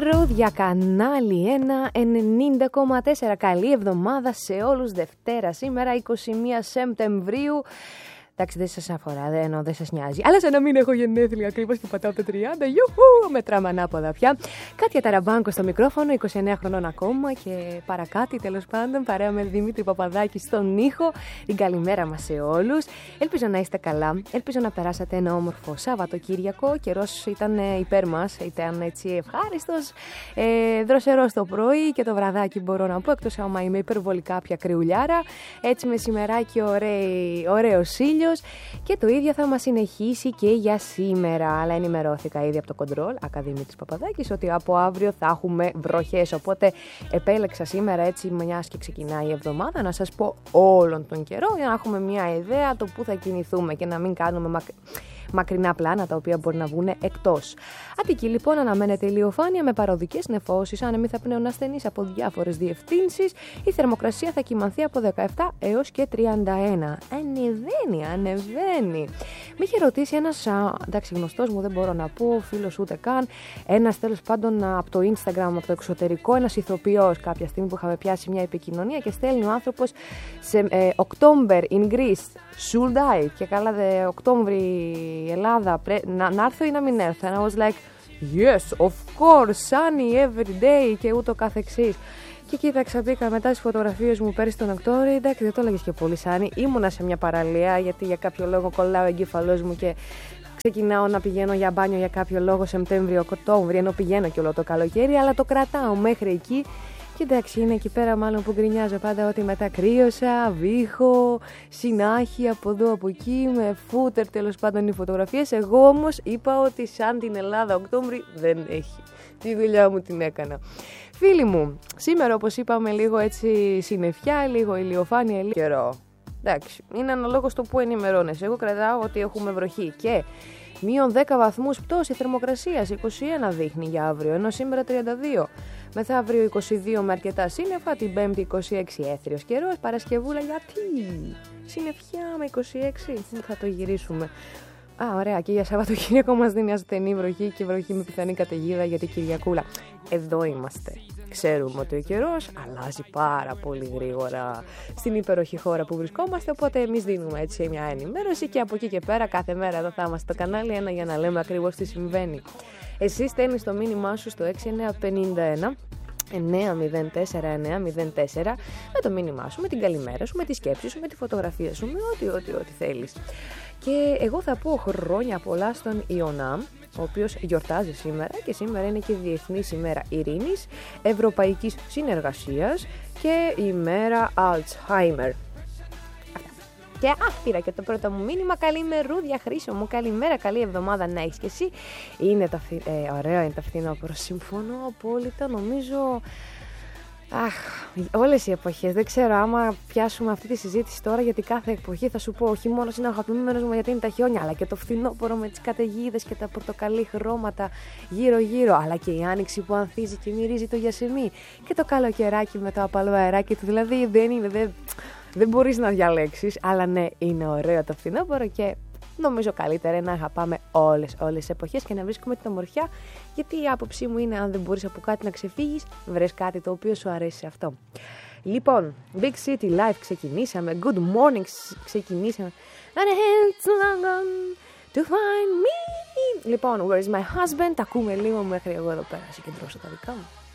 Ρούδια κανάλι 1 90,4. Καλή εβδομάδα σε όλους. Δευτέρα σήμερα 21 Σεπτεμβρίου. Εντάξει, δεν σας αφορά, δεν σας νοιάζει. Αλλά σαν να μην έχω γενέθλια ακριβώς και πατάω τα 30. Ιουχού, μετράμε ανάποδα πια. Κάτια Ταραμπάνκο στο μικρόφωνο, 29 χρονών ακόμα και παρακάτι, τέλος πάντων. Παρέα με Δημήτρη Παπαδάκη στον ήχο. Την καλημέρα μας σε όλους. Ελπίζω να είστε καλά. Ελπίζω να περάσατε ένα όμορφο Σαββατοκύριακο. Ο καιρός ήταν υπέρ μας. Ήταν έτσι ευχάριστος. Δροσερός το πρωί και το βραδάκι, μπορώ να πω. Εκτός άμα είμαι υπερβολικά πια κρυουλιάρα. Έτσι μεσημεράκι ωραίος ήλιος. Και το ίδιο θα μας συνεχίσει και για σήμερα. Αλλά ενημερώθηκα ήδη από το Control Ακαδημήτρης Παπαδάκης ότι από αύριο θα έχουμε βροχές. Οπότε επέλεξα σήμερα, έτσι μιας και ξεκινάει η εβδομάδα, να σας πω όλον τον καιρό για να έχουμε μια ιδέα το που θα κινηθούμε και να μην κάνουμε μακρινά πλάνα τα οποία μπορεί να βγουν εκτός. Αττική λοιπόν αναμένεται ηλιοφάνεια με παροδικές νεφώσεις, άνεμοι θα πνέουν ασθενείς από διάφορες διευθύνσεις. Η θερμοκρασία θα κυμανθεί από 17 έως και 31. Ανεβαίνει. Με είχε ρωτήσει ένας, εντάξει, γνωστός μου, δεν μπορώ να πω, φίλος ούτε καν, ένας τέλος πάντων από το Instagram, από το εξωτερικό, ένας ηθοποιός κάποια στιγμή που είχαμε πιάσει μια επικοινωνία και στέλνει ο άνθρωπος σε October in Greece, should I? Και καλά, Οκτώβρη η Ελλάδα, να έρθω ή να μην έρθω? And I was like, yes, of course, sunny every day και ούτω καθεξής. Και κοίταξα, μπήκα μετά τις φωτογραφίες μου πέρυσι τον Οκτώβριο. Εντάξει, δεν το έλεγες και πολύ σάνι. Ήμουνα σε μια παραλία γιατί για κάποιο λόγο κολλάω ο εγκέφαλός μου και ξεκινάω να πηγαίνω για μπάνιο για κάποιο λόγο Σεπτέμβριο-Οκτώβριο, ενώ πηγαίνω και όλο το καλοκαίρι, αλλά το κρατάω μέχρι εκεί. Και εντάξει, είναι εκεί πέρα μάλλον που γκρινιάζω πάντα ότι μετά κρύωσα, βήχω, συνάχη από εδώ από εκεί, με φούτερ τέλος πάντων οι φωτογραφίες. Εγώ όμως είπα ότι σαν την Ελλάδα Οκτώβρη δεν έχει. Τη δουλειά μου την έκανα. Φίλοι μου, σήμερα όπως είπαμε λίγο έτσι συννεφιά, λίγο ηλιοφάνεια, λίγο καιρό. Εντάξει, είναι αναλόγως το που ενημερώνεσαι. Εγώ κρατάω ότι έχουμε βροχή και μείον 10 βαθμούς πτώση θερμοκρασίας, 21 δείχνει για αύριο, ενώ σήμερα 32. Μεθαύριο 22 με αρκετά σύννεφα, την Πέμπτη 26 έθριος καιρός, Παρασκευούλα γιατί συννεφιά με 26, θα το γυρίσουμε. Ωραία, και για Σαββατοκύριακο μας δίνει ασθενή βροχή και βροχή με πιθανή καταιγίδα για την Κυριακούλα. Εδώ είμαστε. Ξέρουμε ότι ο καιρός αλλάζει πάρα πολύ γρήγορα στην υπέροχη χώρα που βρισκόμαστε, οπότε εμείς δίνουμε έτσι μια ενημέρωση και από εκεί και πέρα κάθε μέρα εδώ θα είμαστε στο κανάλι ένα για να λέμε ακριβώς τι συμβαίνει. Εσύ στέλνεις το μήνυμά σου στο 6951 904-904 με το μήνυμά σου, με την καλημέρα σου, με τη σκέψη σου, με τη φωτογραφία σου, με ό,τι θέλεις. Και εγώ θα πω χρόνια πολλά στον Ιωνά, ο οποίος γιορτάζει σήμερα και σήμερα είναι και Διεθνής ημέρα Ειρήνης, Ευρωπαϊκής Συνεργασίας και ημέρα Alzheimer. Και πήρα και το πρώτο μου μήνυμα. Καλημερούδια Χρήσο μου, καλημέρα, καλή εβδομάδα να έχεις και εσύ. Είναι ωραία, είναι τα φθινόπωρο, συμφωνώ απόλυτα, νομίζω. Όλες οι εποχές, δεν ξέρω άμα πιάσουμε αυτή τη συζήτηση τώρα, γιατί κάθε εποχή θα σου πω ο χειμώνας είναι αγαπημένος μου γιατί είναι τα χιόνια, αλλά και το φθινόπωρο με τις καταιγίδες και τα πορτοκαλί χρώματα γύρω-γύρω, αλλά και η άνοιξη που ανθίζει και μυρίζει το γιασεμί και το καλοκαιράκι με το απαλό αεράκι του, δηλαδή δεν μπορείς να διαλέξεις, αλλά ναι, είναι ωραίο το φθινόπωρο και νομίζω καλύτερα να αγαπάμε όλες τις εποχές και να βρίσκουμε την ομορφιά, γιατί η άποψή μου είναι αν δεν μπορείς από κάτι να ξεφύγεις, βρες κάτι το οποίο σου αρέσει σε αυτό. Λοιπόν, Big City Live ξεκινήσαμε, Good Morning ξεκινήσαμε, to find me. Λοιπόν, Where is my husband, ακούμε λίγο μέχρι εγώ εδώ πέρα, συγκεντρώσω τα δικά μου.